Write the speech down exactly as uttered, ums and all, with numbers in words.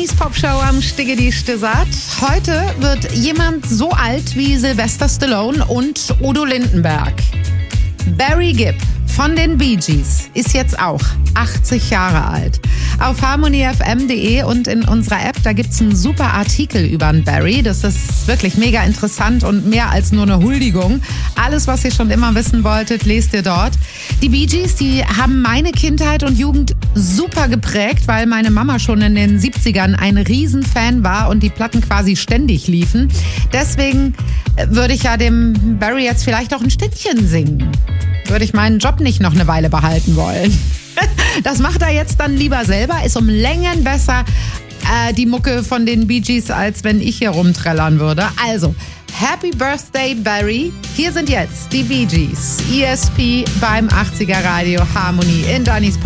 Dannys Popshow am Stiggedi Stissat. Heute wird jemand so alt wie Sylvester Stallone und Udo Lindenberg. Barry Gibb von den Bee Gees ist jetzt auch achtzig Jahre alt. Auf harmony f m punkt d e und in unserer App, da gibt's einen super Artikel über einen Barry. Das ist wirklich mega interessant und mehr als nur eine Huldigung. Alles, was ihr schon immer wissen wolltet, lest ihr dort. Die Bee Gees, die haben meine Kindheit und Jugend super geprägt, weil meine Mama schon in den siebzigern ein Riesenfan war und die Platten quasi ständig liefen. Deswegen würde ich ja dem Barry jetzt vielleicht auch ein Stückchen singen. Würde ich meinen Job nicht noch eine Weile behalten wollen. Das macht er jetzt dann lieber selber, ist um Längen besser äh, die Mucke von den Bee Gees, als wenn ich hier rumträllern würde. Also, Happy Birthday Barry. Hier sind jetzt die Bee Gees. E S P beim achtziger Radio Harmony in Dannys